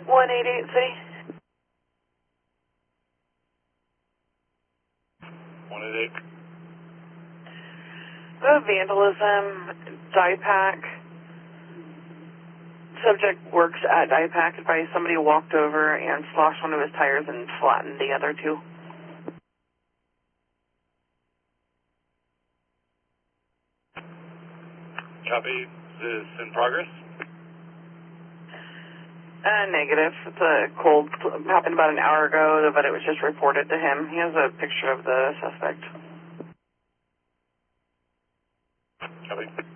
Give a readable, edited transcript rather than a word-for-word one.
188 City. 188. Vandalism, DIPAC. Subject works at DIPAC. Advised somebody walked over and sloshed one of his tires and flattened the other two. Copy. Is this in progress? Negative. It's a cold. Happened about an hour ago, but it was just reported to him. He has a picture of the suspect. Copy.